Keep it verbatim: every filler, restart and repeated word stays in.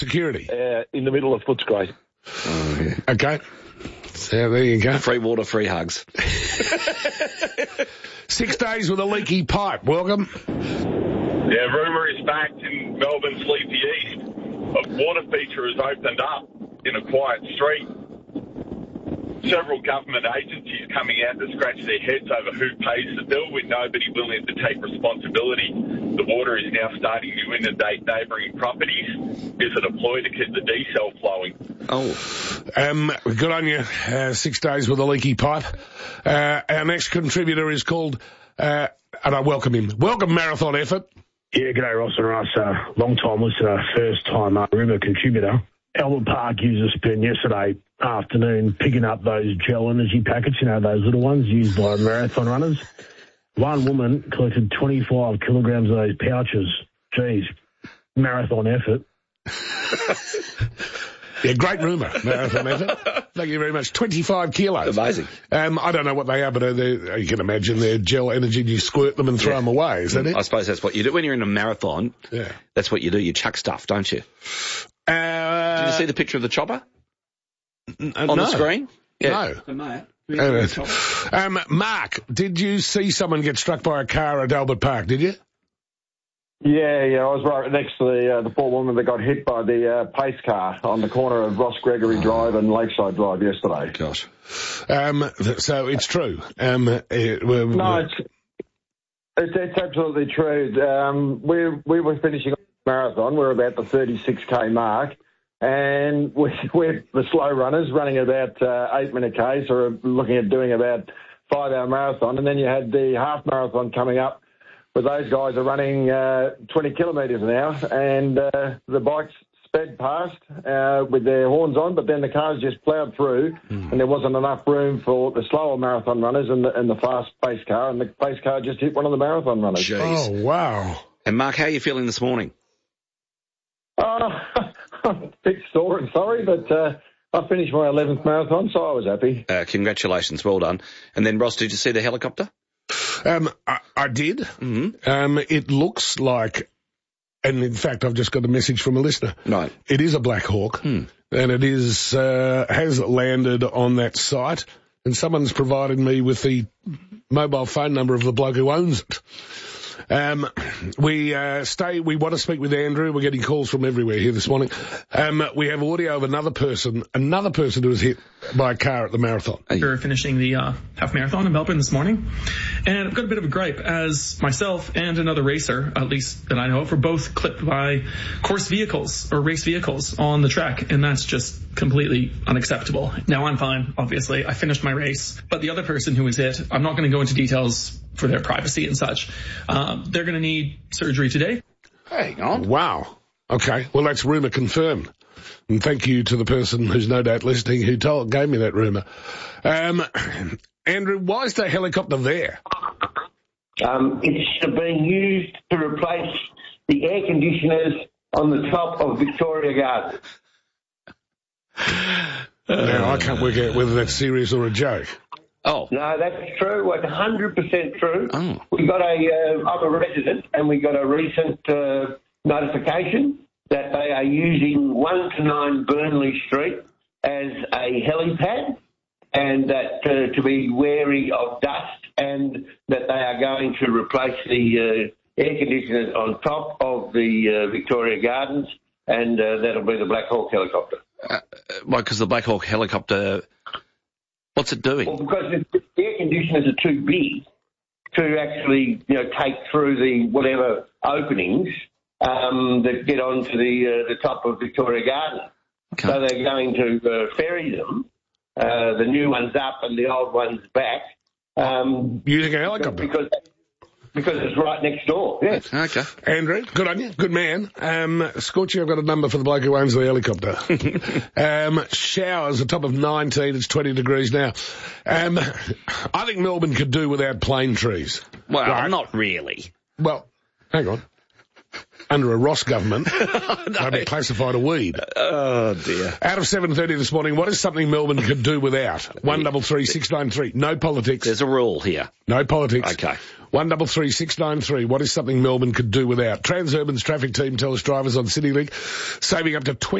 security? Uh, in the middle of Footscray. Oh, yeah. Okay. So there you go. Free water, free hugs. Six days with a leaky pipe. Welcome. Yeah, rumour is fact in Melbourne's Sleepy East. A water feature has opened up in a quiet street. Several government agencies coming out to scratch their heads over who pays the bill with nobody willing to take responsibility. The water is now starting to inundate neighbouring properties. Is it a ploy to keep the D-cell flowing? Oh. Um, good on you. Uh, six days with a leaky pipe. Uh, our next contributor is called, uh, and I welcome him. Welcome, Marathon Effort. Yeah, g'day, Ross and Russ. Uh, long-time listener, first-time uh, rumour contributor. Albert Park users spent yesterday afternoon picking up those gel energy packets, you know, those little ones used by marathon runners. One woman collected twenty-five kilograms of those pouches. Geez, marathon effort. Yeah, great rumour, Marathon Effort. Thank you very much. twenty-five kilos. Amazing. Um, I don't know what they are, but uh, you can imagine they're gel energy. You squirt them and throw Yeah. them away, is that it? I suppose that's what you do. When you're in a marathon, Yeah. that's what you do. You chuck stuff, don't you? Uh, Did you see the picture of the chopper n- on no. the screen? No. Uh, um, Mark, did you see someone get struck by a car at Albert Park, did you? Yeah, yeah, I was right next to the uh, the poor woman that got hit by the uh, pace car on the corner of Ross Gregory Drive and Lakeside Drive yesterday. Gosh. Um, th- so it's true. Um, it, well, No, it's, it's it's absolutely true. Um, we we were finishing the marathon. We're about the thirty-six K mark, and we, we're the slow runners running about uh, eight minute Ks, or looking at doing about five hour marathon, and then you had the half marathon coming up. But those guys are running uh, twenty kilometres an hour, and uh, the bikes sped past uh, with their horns on, but then the cars just ploughed through, mm. and there wasn't enough room for the slower marathon runners and the, and the fast pace car, and the pace car just hit one of the marathon runners. Jeez. Oh, wow. And Mark, how are you feeling this morning? Uh, I'm a bit sore and sorry, but uh, I finished my eleventh marathon, so I was happy. Uh, congratulations, well done. And then, Ross, did you see the helicopter? Um, I, I did. Mm-hmm. Um, it looks like, and in fact, I've just got a message from a listener. Right. It is a Black Hawk, Hmm. and it is uh, has landed on that site, and someone's provided me with the mobile phone number of the bloke who owns it. Um, we uh, stay. We want to speak with Andrew. We're getting calls from everywhere here this morning. Um, we have audio of another person, another person who was hit by a car at the marathon. We're finishing the uh, half marathon in Melbourne this morning, and I've got a bit of a gripe as myself and another racer, at least that I know of, were both clipped by course vehicles or race vehicles on the track, and that's just completely unacceptable. Now I'm fine, obviously. I finished my race, but the other person who was hit, I'm not going to go into details for their privacy and such. Um, they're going to need surgery today. Hang on. Wow. Okay. Well, that's rumour confirmed. And thank you to the person who's no doubt listening who told, gave me that rumour. Um, Andrew, why is the helicopter there? Um, it's being used to replace the air conditioners on the top of Victoria Garden. Now, I can't work out whether that's serious or a joke. Oh. No, that's true. one hundred percent true. Oh. We got a, uh, I'm a resident, and we got a recent uh, notification that they are using one to nine Burnley Street as a helipad, and that uh, to be wary of dust, and that they are going to replace the uh, air conditioners on top of the uh, Victoria Gardens, and uh, that'll be the Black Hawk helicopter. Uh, why, because the Black Hawk helicopter, what's it doing? Well, because the air conditioners are too big to actually, you know, take through the whatever openings um, that get onto the uh, the top of Victoria Garden. Okay. So they're going to uh, ferry them, uh, the new ones up and the old ones back. Um, Using a helicopter? Because because it's right next door. Yes. Okay. Andrew, good on you. Good man. Um, Scorchy, I've got a number for the bloke who owns the helicopter. um, showers, a top of nineteen. It's twenty degrees now. Um, I think Melbourne could do without plane trees. Well, Right? not really. Well, hang on. Under a Ross government, they'd be classified a weed. Oh, dear. Out of seven thirty this morning, what is something Melbourne could do without? one double three six nine three. No politics. There's a rule here. No politics. Okay. one double three six nine three. What is something Melbourne could do without? Transurban's traffic team tells drivers on CityLink saving up to twenty